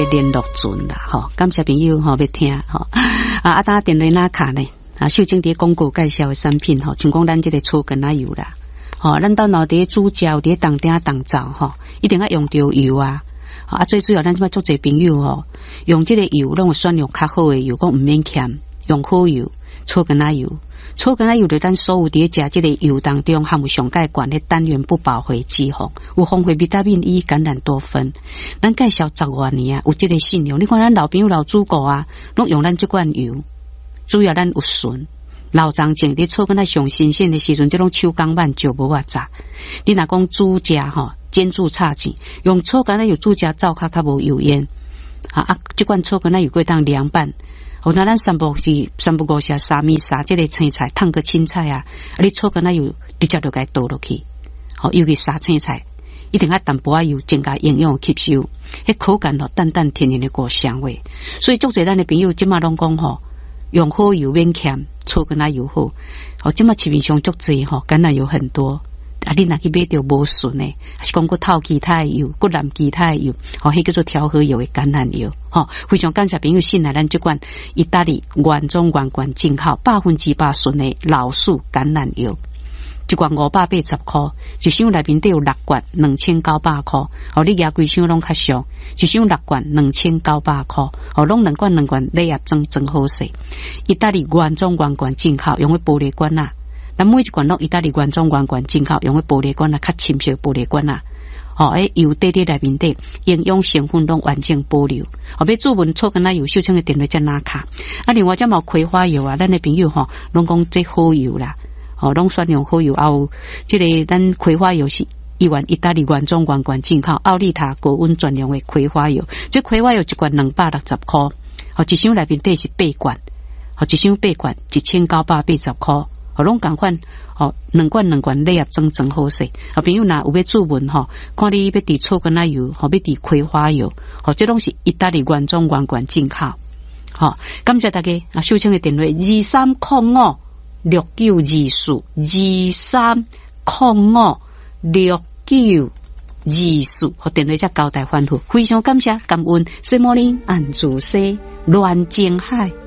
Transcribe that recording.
联络准啦，吼，感谢朋友吼要听吼，啊打电话哪卡呢？啊，秀晶伫广告介绍的产品吼，像讲咱这个醋跟奶油啦，吼，咱到脑底煮饺伫当顶当灶吼，一定要用到油啊，啊最主要咱即摆做侪朋友吼，用这个油拢有选用较好的油，讲唔免欠，用好油，醋跟奶油。醋跟奶油就咱所有伫食这个油当中含有上介悬的单元不饱和脂肪，有丰富维他命 E、橄榄多酚。咱介绍10多年啊，有这个信用。你看咱老朋友老祖国啊，拢用咱这款油，主要咱有醇。老张种伫醋跟奶上新鲜的时阵，这种手工慢就无法炸。你若讲煮食吼，煎煮炒钱，用醋跟奶油煮食灶较无油烟。啊，这款醋跟奶油过当凉拌。哦，那咱三不五时沙米沙这个青菜，烫个青菜啊，你醋跟奶油直接就该倒落去。好，尤其沙青菜，一定要淡薄仔油增加营养吸收，迄口感咯淡淡甜甜的果香味。所以足侪咱的朋友即马拢讲吼，用好油免欠，醋跟奶油好。哦，即马市面上足侪吼，橄榄油很多。啊，你若去买到无纯诶，还是讲佫透其他的油，佫染其他的油，吼，迄叫做调和油的橄榄油，吼，非常感谢朋友信赖咱这款意大利原装原罐进口100%纯的老树橄榄油，一罐580块，一箱内面都有6罐，2900块，哦，你拿规箱拢较俗，一箱6罐2900块，哦，拢2罐礼盒装真好势，意大利原装原罐进口，用的玻璃罐啊。咱每一罐拢意大利原装原罐进口，用的玻璃罐啊，较深色玻璃罐啊，哦，油底内面底营养成分拢完整保留。后要注文醋跟奶油，秀清的电话在哪卡？啊，另外再毛葵花油啊，咱的朋友吼，拢讲这好油啦，哦，拢选用好油，还有这个咱葵花油是意大利原装原罐进口，奥利塔高温专用的葵花油，这葵花油一罐260块，哦，一箱内面底是8罐，哦，一箱8罐1980块。哦，拢共款哦，2罐礼盒装真好势。哦，朋友若有要注文吼，看你要滴醋跟奶油，吼要滴葵花油，吼这拢是意大利原装原罐进口。好，感谢大家啊！秀清的电话23056924，23056924，和电话才交代反复，非常感谢感恩，西摩林安住西乱静海。